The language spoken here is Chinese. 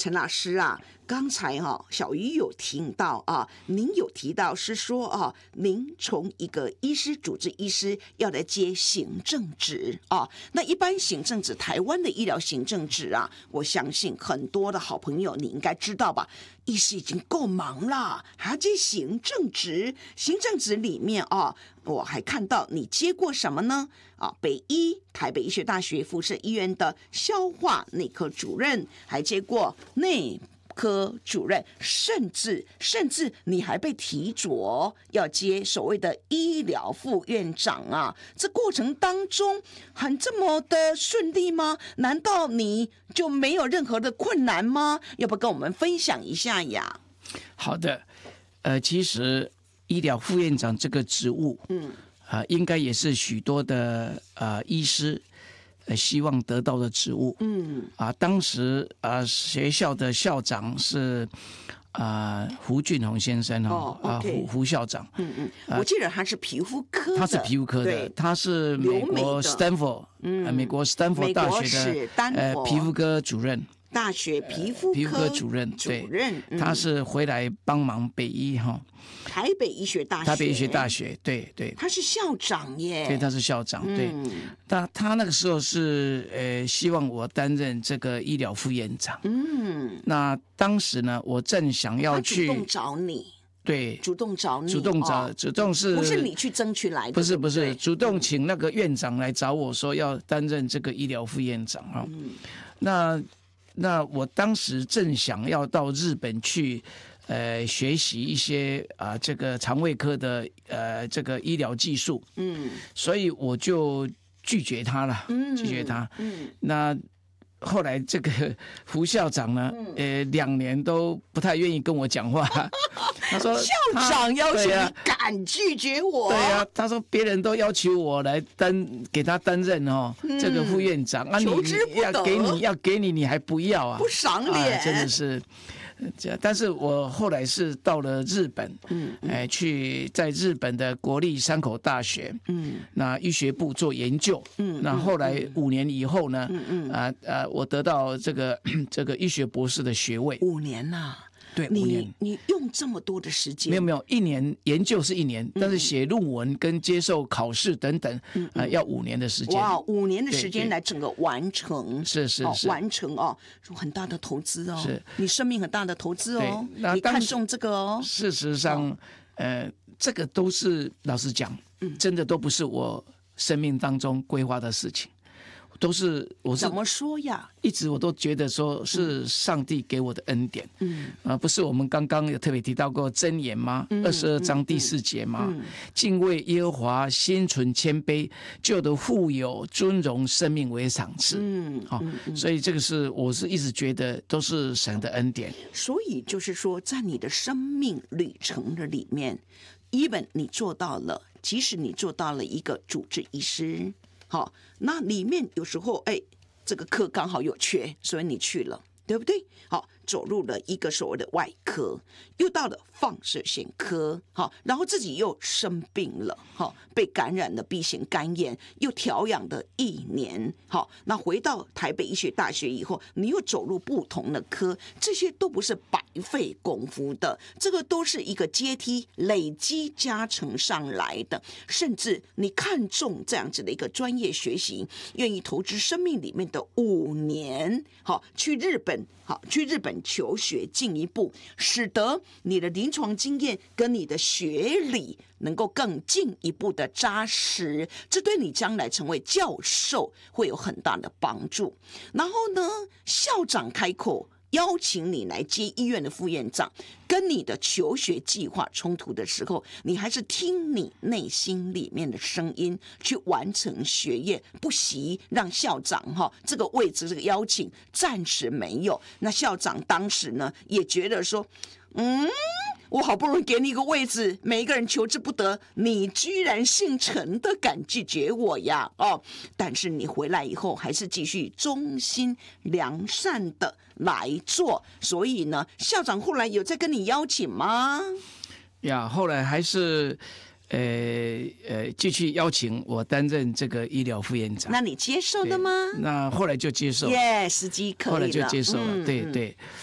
陈老师啊，刚才小鱼有听到啊，您有提到是说啊，您从一个医师、主治医师要来接行政职啊。那一般行政职，台湾的医疗行政职啊，我相信很多的好朋友你应该知道吧？医师已经够忙了，还要接行政职。行政职里面啊，我还看到你接过什么呢？北医台北医学大学附设医院的消化内科主任，还接过内科主任，甚至你还被提着要接所谓的医疗副院长啊！这过程当中这么的顺利吗？难道你就没有任何的困难吗？要不跟我们分享一下呀？ 好的，其实医疗副院长这个职务，应该也是许多的医师希望得到的职务。当时学校的校长是胡俊宏先生胡校长。 我记得他是皮肤科的， 他是皮肤科的，他是美国斯坦福，美国斯坦福大学的皮肤科主任。 大学皮肤科主任，对，他是回来帮忙北医台北医学大学， 对对， 他是校长耶， 对，他是校长，对，他那个时候是希望我担任这个医疗副院长，那当时呢，我正想要去， 他主动找你。 对， 主动找你， 主动是， 不是你去争取来的？ 不是，主动请那个院长来找我说要担任这个医疗副院长啊。那我当时正想要到日本去，学习一些这个肠胃科的这个医疗技术，所以我就拒绝他了，那后来这个胡校长呢，2年都不太愿意跟我讲话。他说校长要求你敢拒绝我？ 对啊，他说别人都要求我来给他担任这个副院长， 求之不得， 要给你，你还不要啊？ 不赏脸， 真的是。但是我后来是到了日本，去在日本的国立山口大学，那医学部做研究，那后来5年以后呢，我得到这个医学博士的学位。 5年呐。 对，5年， 你用这么多的时间？ 没有，1年研究是1年，但是写论文跟接受考试等等，要5年的时间。 哇，5年的时间来整个完成， 是完成很大的投资哦， 是你生命很大的投资哦， 你看重这个哦。 事实上，这个都是老实讲，真的都不是我生命当中规划的事情。我是怎么说呀？ 一直我都觉得说是上帝给我的恩典，不是我们刚刚有特别提到过箴言吗？22章第4节吗？敬畏耶和华，心存谦卑，就得富有尊荣生命为赏赐。所以这个我是一直觉得都是神的恩典。 所以就是说，在你的生命旅程的里面，even 你做到了，即使你做到了一个主治医师。好，那里面有时候这个科刚好有缺，所以你去了，对不对？好，走入了一个所谓的外科，又到了放射线科，好，然后自己又生病了，好，被感染了 B 型肝炎，又调养了1年，好，那回到台北医学大学以后，你又走入不同的科，这些都不是白费功夫的，这个都是一个阶梯累积加成上来的，甚至你看重这样子的一个专业学习，愿意投资生命里面的5年，好，去日本求学进一步，使得你的临床经验跟你的学理能够更进一步的扎实，这对你将来成为教授会有很大的帮助。然后呢，校长开口邀请你来接医院的副院长，跟你的求学计划冲突的时候，你还是听你内心里面的声音去完成学业，不惜让校长这个位置这个邀请暂时没有。那校长当时呢也觉得说，我好不容易给你一个位置，每一个人求之不得，你居然姓陈的敢拒绝我呀！但是你回来以后还是继续忠心良善的来做，所以呢，校长后来有在跟你邀请吗？ 后来还是继续邀请我担任这个医疗副院长。 那你接受的吗？ 那后来就接受了， 时机可以了， 后来就接受了，对。